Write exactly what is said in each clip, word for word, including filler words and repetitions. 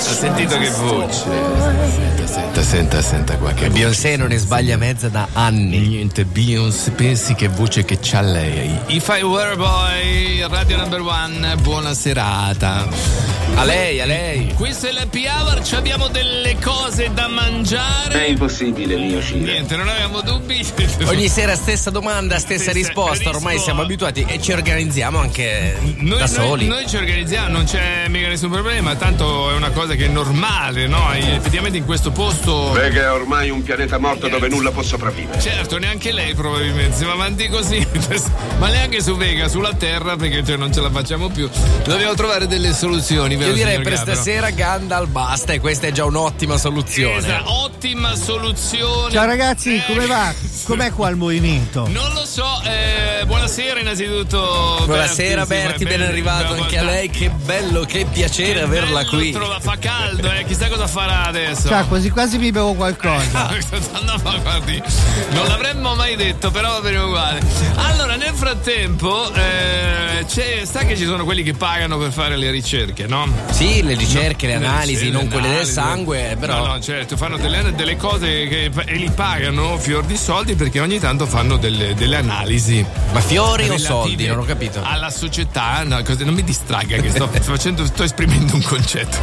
sentito che voce? Senta, senta, senta qua che Beyoncé non ne sbaglia mezza da anni. Niente, Beyoncé, pensi che voce che c'ha lei. If I Were a Boy, Radio Number One, buona serata. A lei, a lei. Questo è l'Happy Hour, ci abbiamo delle cose da mangiare. È impossibile, mio Cile. Niente, non avevamo dubbi. Ogni sera stessa domanda, stessa, Stessa risposta, ormai risposta. siamo abituati e ci organizziamo anche Noi, da noi, soli. noi ci organizziamo, non c'è mica nessun problema, tanto è una cosa che è normale, no? E effettivamente in questo posto. Vega è ormai un pianeta morto dove nulla può sopravvivere. Certo, neanche lei probabilmente, se va avanti così, ma neanche su Vega, sulla Terra, perché cioè, non ce la facciamo più. Dobbiamo trovare delle soluzioni. Io direi per Gabbro? stasera Gandalf basta e questa è già un'ottima soluzione. Esatto, ottima soluzione. Ciao ragazzi, Eh, come va? Com'è qua il movimento? Non lo so, eh, buonasera innanzitutto. Buonasera Berti, Berti, sì, ben ben- arrivato da- anche a da- lei, che bello, che piacere Che averla bello qui. Trova, fa caldo, eh, chissà cosa farà adesso. Ciao, quasi quasi mi bevo qualcosa. No, ma guardi, non l'avremmo mai detto, però va bene uguale. Allora, nel frattempo, eh, c'è, sta che ci sono quelli che pagano per fare le ricerche, no? Sì, le ricerche, le No, analisi, sì, non le quelle del analisi. sangue, però. No, no, certo, fanno delle, delle cose che, e li pagano fior di soldi perché ogni tanto fanno delle, delle analisi. Ma fiori o relative soldi? Non ho capito. Alla società, no, cosa- non mi distragga che sto facendo, sto esprimendo un concetto.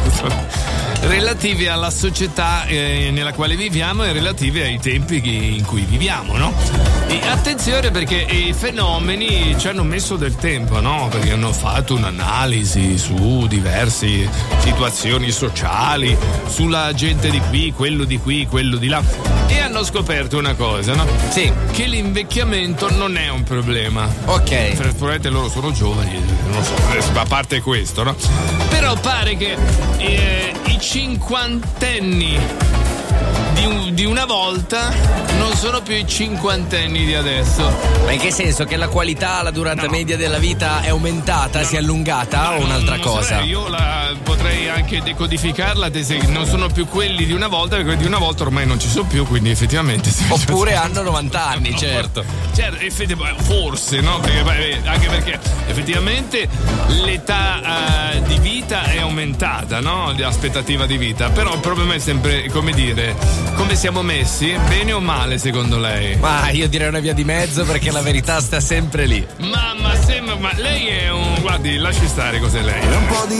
Relative alla società eh, nella quale viviamo e relative ai tempi che- in cui viviamo, no? E attenzione perché i fenomeni ci hanno messo del tempo, no? Perché hanno fatto un'analisi su diverse situazioni sociali, sulla gente di qui, quello di qui, quello di là. E hanno scoperto una cosa, no? Sì. Che l'invecchiamento non è un problema. Ok. Probabilmente loro sono giovani, non so, adesso, a parte questo, no? Però pare che eh, i cinquantenni di, un- di una volta non sono più i cinquantenni di adesso. Ma in che senso? Che la qualità, la durata No. media della vita è aumentata, si è allungata o No, un'altra non cosa? saprei, io la potrei anche decodificarla, te- se non sono più quelli di una volta, perché quelli di una volta ormai non ci sono più, quindi effettivamente sì. Oppure hanno novanta anni, No, certo. Certo, effettivamente, forse, no? Perché, beh, anche perché effettivamente l'età eh, di vita è aumentata, no? L'aspettativa di vita. Però il problema è sempre, come dire, come siamo messi? Bene o male secondo lei? Ma io direi una via di mezzo perché la verità sta sempre lì. Ma, ma, sembra, ma lei è un. Guardi, lasci stare cos'è lei. Un po' di